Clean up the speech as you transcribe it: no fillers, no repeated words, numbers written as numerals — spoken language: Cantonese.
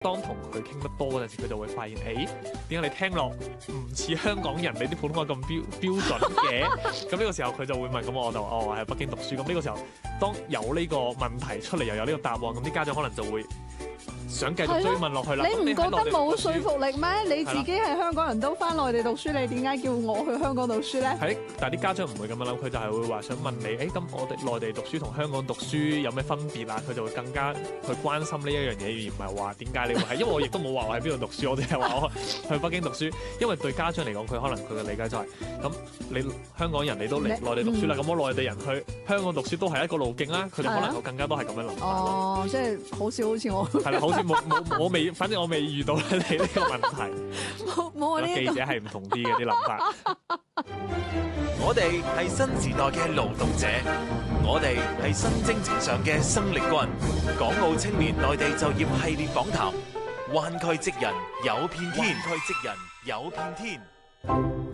當同佢傾得多嗰陣時，佢就會發現，點解你聽落唔似香港人，你啲普通話咁標準嘅？咁呢個時候佢就會問，咁我就喺北京讀書。咁呢個時候，當有呢個問題出嚟，又有呢個答案，咁啲家長可能就會想繼續追問落去啦。 你唔覺得冇說服力咩？你自己係香港人都翻內地讀書，你點解叫我去香港讀書咧？ 係，但係啲家長唔會咁樣諗，佢就係會話想問你，咁我哋內地讀書同香港讀書有咩分別啊？佢就會更加去關心呢一樣嘢，而唔係話點解你會係，因為我亦都冇話我喺邊度讀書，我哋係話我去北京讀書。因為對家長嚟講，佢可能佢嘅理解就係，咁你香港人你都嚟內地讀書啦，咁我內地人去香港讀書都係一個路徑啦。佢哋可能更加都係咁樣諗法。 哦，即係好似我係啦，好似我未，反正我未遇到你呢個問題。 冇啊！呢記者係唔同啲嘅啲諗法。 我哋係新時代嘅勞動者，我哋係新征程上嘅生力軍。港澳青年內地就業系列訪談，灣區職人有片天，灣區職人有片天。